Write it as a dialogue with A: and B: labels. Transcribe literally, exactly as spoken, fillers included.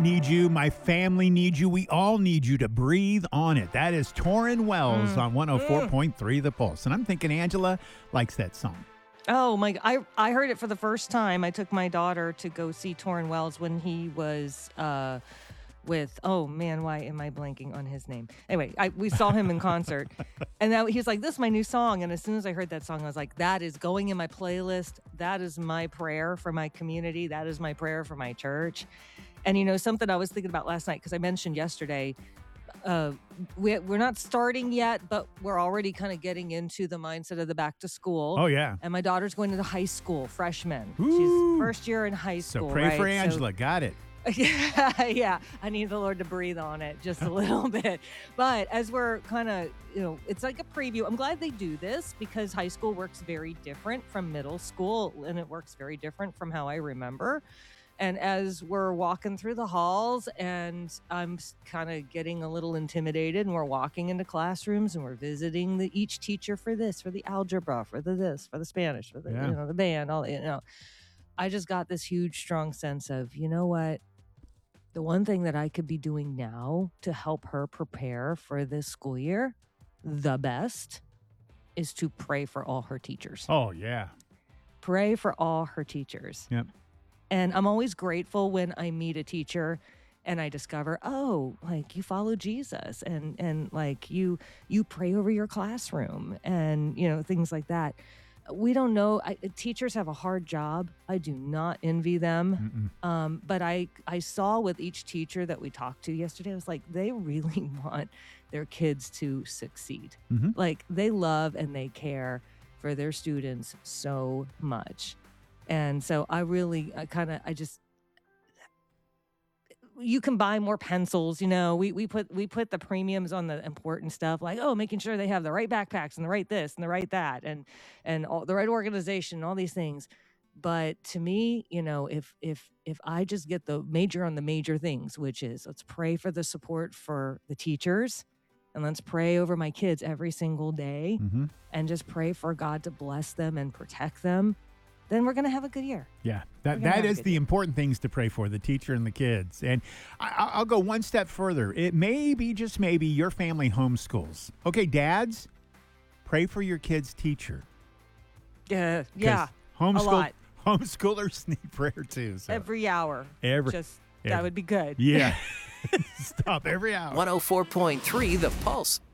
A: Need you. My family needs you. We all need you to breathe on it. That is Torrin Wells
B: Mm.
A: on one oh four
B: Mm.
A: point three The Pulse. And I'm thinking Angela likes that song.
B: Oh my! I I heard it for the first time. I took my daughter to go see Torrin Wells when he was uh, with. Oh man, why am I blanking on his name? Anyway, I, we saw him in concert, and that he was like, "This is my new song." And as soon as I heard that song, I was like, "That is going in my playlist. That is my prayer for my community. That is my prayer for my church." And you know something I was thinking about last night because I mentioned yesterday. Uh, we, we're not starting yet, but we're already kind of getting into the mindset of the back to school.
A: Oh, yeah.
B: And my daughter's going into high school, freshman.
A: Ooh.
B: She's first year in high
A: So
B: school.
A: pray
B: right?
A: for Angela.
B: So,
A: Got it.
B: yeah, yeah. I need the Lord to breathe on it just a little bit. But as we're kind of, you know, it's like a preview. I'm glad they do this because high school works very different from middle school, and it works very different from how I remember. And as we're walking through the halls and I'm kind of getting a little intimidated and we're walking into classrooms and we're visiting the, each teacher for this, for the algebra, for the this, for the Spanish, for the,
A: Yeah.
B: you know, the band, all, you know, I just got this huge, strong sense of, you know what, the one thing that I could be doing now to help her prepare for this school year, the best, is to pray for all her teachers.
A: Oh, yeah.
B: Pray for all her teachers.
A: Yep.
B: And I'm always grateful when I meet a teacher and I discover, oh, like you follow Jesus and and like you you pray over your classroom and, you know, things like that. We don't know. I, teachers have a hard job. I do not envy them.
A: Mm-mm.
B: Um, but I, I saw with each teacher that we talked to yesterday, I was like, they really want their kids to succeed.
A: Mm-hmm.
B: Like they love and they care for their students so much. And so I really, I kind of, I just, you can buy more pencils, you know, we, we put, we put the premiums on the important stuff, like, oh, making sure they have the right backpacks and the right this and the right that, and, and all the right organization, and all these things. But to me, you know, if, if, if I just get the major on the major things, which is let's pray for the support for the teachers and let's pray over my kids every single day
A: Mm-hmm.
B: and just pray for God to bless them and protect them, then we're going to have a good year.
A: Yeah, that
B: We're gonna
A: that
B: have a
A: is
B: good
A: the
B: year.
A: important things to pray for, the teacher and the kids. And I, I- I'll go one step further. It may be, just maybe, your family homeschools. Okay, dads, pray for your kid's teacher.
B: Yeah,
A: 'Cause
B: yeah,
A: homeschool,
B: a lot.
A: Homeschoolers need prayer too. So.
B: Every hour.
A: Every-
B: Just,
A: every-
B: that would be good.
A: Yeah. Stop every hour.
C: one oh four point three The Pulse.